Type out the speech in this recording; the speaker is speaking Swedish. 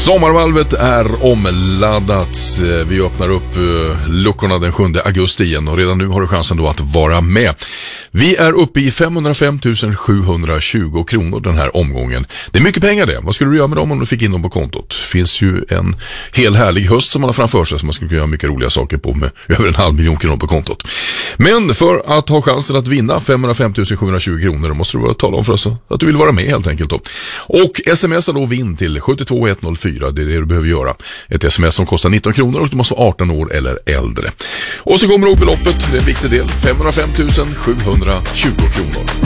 Sommarvalvet är omladdat. Vi öppnar upp luckorna den 7 augusti igen och redan nu har du chansen då att vara med. Vi är uppe i 505 720 kronor den här omgången. Det är mycket pengar det. Vad skulle du göra med dem om du fick in dem på kontot? Det finns ju en hel härlig höst som man har framför sig som man skulle kunna göra mycket roliga saker på med över 500 000 kronor på kontot. Men för att ha chansen att vinna 505 720 kronor måste du bara tala om för oss att du vill vara med helt enkelt då. Och smsa då vinn till 72104. Det är det du behöver göra. Ett sms som kostar 19 kronor och du måste vara 18 år eller äldre. Och så kommer du ihåg beloppet, det är en viktig del, 505 720 kronor.